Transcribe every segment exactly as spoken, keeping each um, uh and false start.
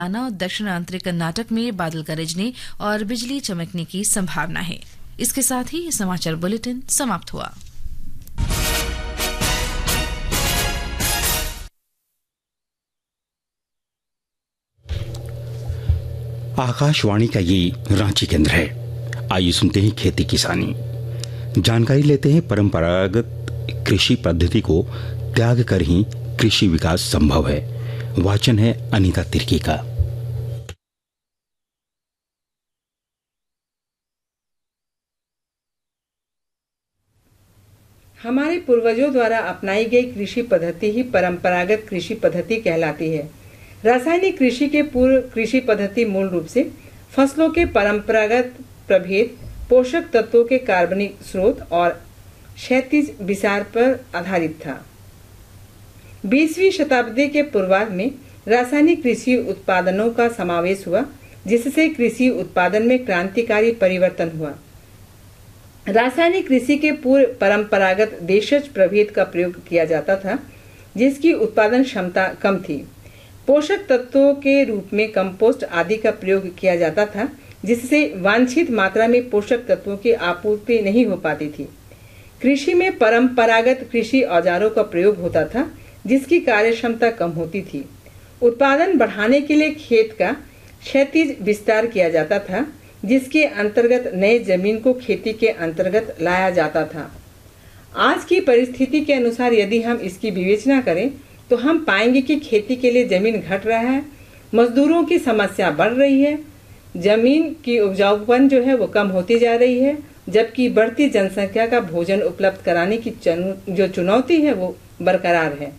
आना और दक्षिणांतरी कर्नाटक में बादल गरजने और बिजली चमकने की संभावना है। इसके साथ ही ये समाचार बुलेटिन समाप्त हुआ। आकाशवाणी का ये रांची केंद्र है। आइए सुनते हैं खेती किसानी। जानकारी लेते हैं परंपरागत कृषि पद्धति को त्याग कर ही कृषि विकास संभव है। वाचन है अनीता तिर्की का। हमारे पूर्वजों द्वारा अपनाई गई कृषि पद्धति ही परंपरागत कृषि पद्धति कहलाती है। रासायनिक कृषि के पूर्व कृषि पद्धति मूल रूप से फसलों के परंपरागत प्रभेद, पोषक तत्वों के कार्बनिक स्रोत और क्षैतिज विसार पर आधारित था। बीसवीं शताब्दी के पूर्वार्ध में रासायनिक कृषि उत्पादनों का समावेश हुआ, जिससे कृषि उत्पादन में क्रांतिकारी परिवर्तन हुआ। रासायनिक कृषि के पूर्व परंपरागत देशज प्रभेद का प्रयोग किया जाता था, जिसकी उत्पादन क्षमता कम थी। पोषक तत्वों के रूप में कंपोस्ट आदि का प्रयोग किया जाता था, जिससे वांछित मात्रा में पोषक तत्वों की आपूर्ति नहीं हो पाती थी। कृषि में परंपरागत कृषि औजारों का प्रयोग होता था, जिसकी कार्य क्षमता कम होती थी। उत्पादन बढ़ाने के लिए खेत का क्षैतिज विस्तार किया जाता था, जिसके अंतर्गत नए जमीन को खेती के अंतर्गत लाया जाता था। आज की परिस्थिति के अनुसार यदि हम इसकी विवेचना करें तो हम पाएंगे कि खेती के लिए जमीन घट रहा है, मजदूरों की समस्या बढ़ रही है, जमीन की उपजाऊपन जो है वो कम होती जा रही है, जबकि बढ़ती जनसंख्या का भोजन उपलब्ध कराने की जो चुनौती है वो बरकरार है।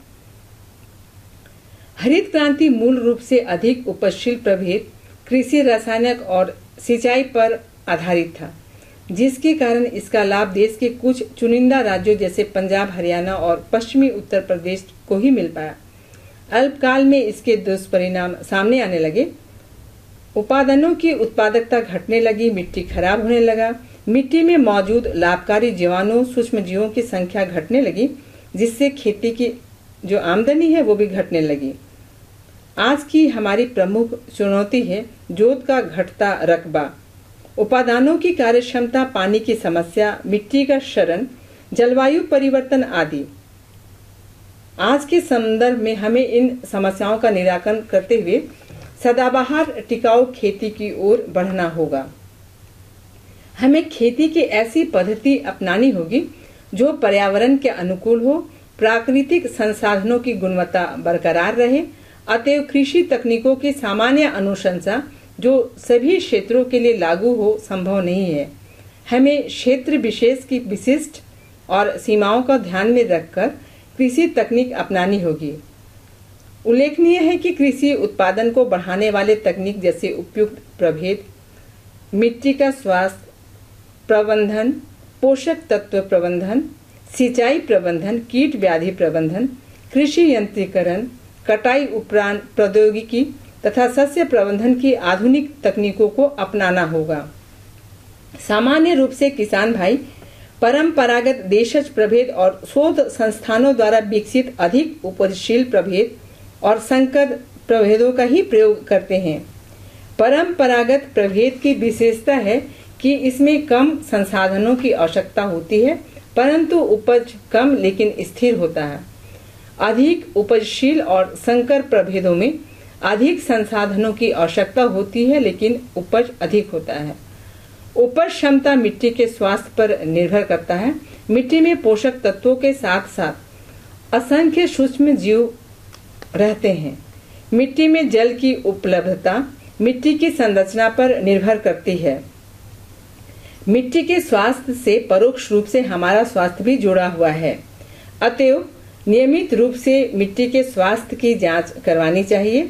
हरित क्रांति मूल रूप से अधिक उपजशील प्रभेद, कृषि रासायनिक और सिंचाई पर आधारित था, जिसके कारण इसका लाभ देश के कुछ चुनिंदा राज्यों जैसे पंजाब, हरियाणा और पश्चिमी उत्तर प्रदेश को ही मिल पाया। अल्पकाल में इसके दुष्परिणाम सामने आने लगे। उत्पादनों की उत्पादकता घटने लगी, मिट्टी खराब होने लगा, मिट्टी में मौजूद लाभकारी जीवाणु सूक्ष्म जीवों की संख्या घटने लगी, जिससे खेती की जो आमदनी है वो भी घटने लगी। आज की हमारी प्रमुख चुनौती है जोत का घटता रकबा, उपादानों की कार्यक्षमता, पानी की समस्या, मिट्टी का क्षरण, जलवायु परिवर्तन आदि। आज के संदर्भ में हमें इन समस्याओं का निराकरण करते हुए सदाबहार टिकाऊ खेती की ओर बढ़ना होगा। हमें खेती की ऐसी पद्धति अपनानी होगी जो पर्यावरण के अनुकूल हो, प्राकृतिक संसाधनों की गुणवत्ता बरकरार रहे। अतएव कृषि तकनीकों की सामान्य अनुशंसा जो सभी क्षेत्रों के लिए लागू हो संभव नहीं है। हमें क्षेत्र विशेष की विशिष्ट और सीमाओं का ध्यान में रखकर कृषि तकनीक अपनानी होगी। उल्लेखनीय है कि कृषि उत्पादन को बढ़ाने वाले तकनीक जैसे उपयुक्त प्रभेद, मिट्टी का स्वास्थ्य प्रबंधन, पोषक तत्व प्रबंधन, सिंचाई प्रबंधन, कीट व्याधि प्रबंधन, कृषि यंत्रीकरण, कटाई उपरांत प्रौद्योगिकी तथा सस्य प्रबंधन की आधुनिक तकनीकों को अपनाना होगा। सामान्य रूप से किसान भाई परंपरागत देशज प्रभेद और शोध संस्थानों द्वारा विकसित अधिक उपजशील प्रभेद और संकर प्रभेदों का ही प्रयोग करते हैं। परंपरागत प्रभेद की विशेषता है कि इसमें कम संसाधनों की आवश्यकता होती है, परंतु उपज कम लेकिन स्थिर होता है। अधिक उपजशील और संकर प्रभेदों में अधिक संसाधनों की आवश्यकता होती है, लेकिन उपज अधिक होता है। उपज क्षमता मिट्टी के स्वास्थ्य पर निर्भर करता है। मिट्टी में पोषक तत्वों के साथ साथ असंख्य सूक्ष्म जीव रहते हैं। मिट्टी में जल की उपलब्धता मिट्टी की संरचना पर निर्भर करती है। मिट्टी के स्वास्थ्य से परोक्ष रूप से हमारा स्वास्थ्य भी जुड़ा हुआ है। अतएव नियमित रूप से मिट्टी के स्वास्थ्य की जांच करवानी चाहिए।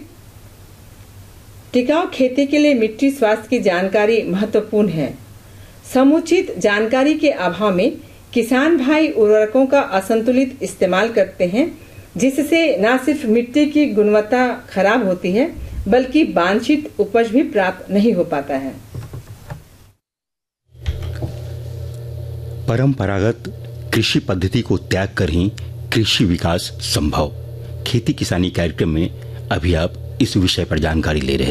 टिकाऊ खेती के लिए मिट्टी स्वास्थ्य की जानकारी महत्वपूर्ण है। समुचित जानकारी के अभाव में किसान भाई उर्वरकों का असंतुलित इस्तेमाल करते हैं, जिससे न सिर्फ मिट्टी की गुणवत्ता खराब होती है, बल्कि वांछित उपज भी प्राप्त नहीं हो पाता है। परंपरागत कृषि पद्धति को त्याग कर ही कृषि विकास संभव। खेती किसानी कार्यक्रम में अभी आप इस विषय पर जानकारी ले रहे